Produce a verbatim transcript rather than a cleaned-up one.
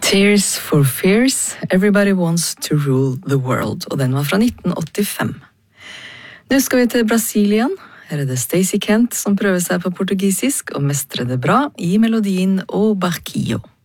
Tears for Fears, Everybody Wants to Rule the World, og den var fra nitten åttifem. Nå skal vi til Brasilien. Her er det Stacey Kent som prøver seg på portugisisk og mestrer det bra i melodien O Barquillo.